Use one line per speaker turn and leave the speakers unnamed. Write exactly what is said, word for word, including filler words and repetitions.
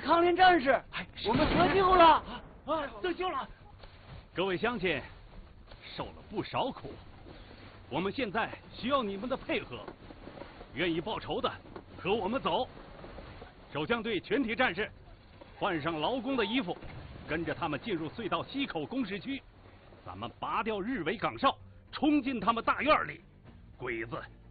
抗联战士，我们得救了
啊！得救了！
各位乡亲，受了不少苦，我们现在需要你们的配合，愿意报仇的和我们走。守将队全体战士，换上劳工的衣服，跟着他们进入隧道西口工事区。咱们拔掉日伪岗哨，冲进他们大院里。鬼子